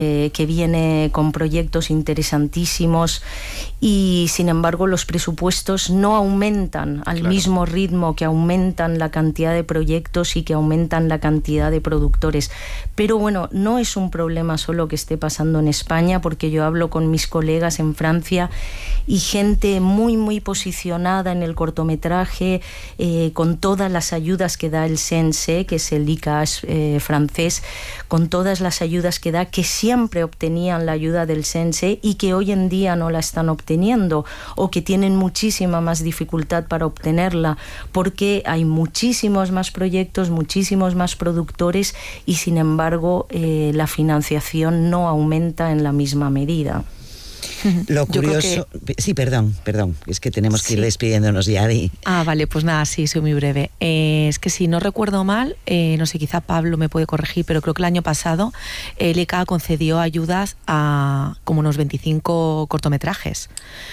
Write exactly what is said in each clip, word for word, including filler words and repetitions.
eh, que viene con proyectos interesantísimos y sin embargo los presupuestos no aumentan al Claro. mismo ritmo que aumentan la cantidad de proyectos y que aumentan la cantidad de productores. Pero bueno, no es un problema solo que esté pasando en España, porque yo hablo con mis colegas en Francia y gente muy muy posicionada en el cortometraje, eh, con todas las ayudas que da el C N C, que es el I C A S eh, francés, con todas las ayudas que da, que siempre obtenían la ayuda del C N C y que hoy en día no la están obteniendo, o que tienen muchísima más dificultad para obtenerla, porque hay muchísimos más proyectos, muchísimos más productores y sin embargo eh, la financiación no aumenta en la misma medida. Lo curioso... Que... Sí, perdón, perdón, es que tenemos que sí. ir despidiéndonos ya de... Ah, vale, pues nada, sí, soy muy breve. Eh, es que si no recuerdo mal, eh, no sé, quizá Pablo me puede corregir, pero creo que el año pasado el I C A concedió ayudas a como unos veinticinco cortometrajes.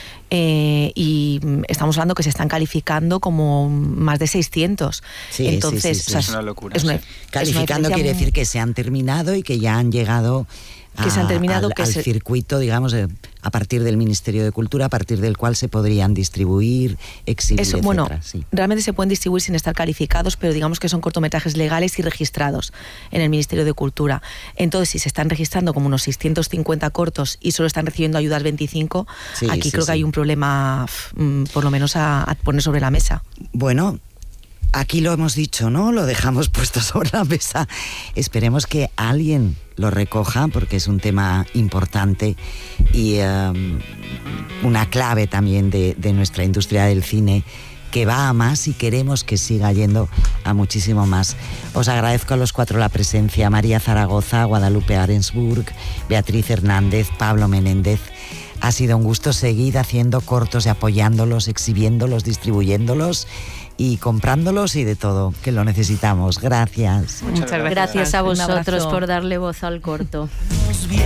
Eh, y estamos hablando que se están calificando como más de seiscientos. Sí, entonces, sí, sí, sí. O sea, es una locura. Es una, sí. Calificando es una quiere muy... decir que se han terminado y que ya han llegado a, que se han terminado, al, que al se... circuito, digamos, eh, a partir del Ministerio de Cultura, a partir del cual se podrían distribuir, exhibir, Eso, etcétera. bueno, sí. realmente se pueden distribuir sin estar calificados, pero digamos que son cortometrajes legales y registrados en el Ministerio de Cultura. Entonces, si se están registrando como unos seiscientos cincuenta cortos y solo están recibiendo ayudas veinticinco, sí, aquí sí, creo sí. que hay un problema, por lo menos, a, a poner sobre la mesa. Bueno, aquí lo hemos dicho, ¿no? Lo dejamos puesto sobre la mesa. Esperemos que alguien lo recoja, porque es un tema importante y um, una clave también de, de nuestra industria del cine, que va a más y queremos que siga yendo a muchísimo más. Os agradezco a los cuatro la presencia: María Zaragoza, Guadalupe Arensburg, Beatriz Hernández, Pablo Menéndez. Ha sido un gusto seguir haciendo cortos y apoyándolos, exhibiéndolos, distribuyéndolos y comprándolos y de todo, que lo necesitamos. Gracias. Muchas gracias. Gracias a vosotros por darle voz al corto.